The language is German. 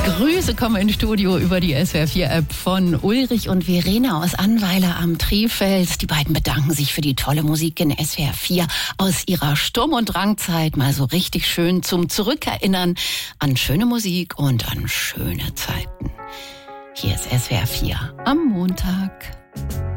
Grüße kommen ins Studio über die SWR4-App von Ulrich und Verena aus Annweiler am Trifels. Die beiden bedanken sich für die tolle Musik in SWR4 aus ihrer Sturm- und Drangzeit. Mal so richtig schön zum Zurückerinnern an schöne Musik und an schöne Zeiten. Hier ist SWR4 am Montag.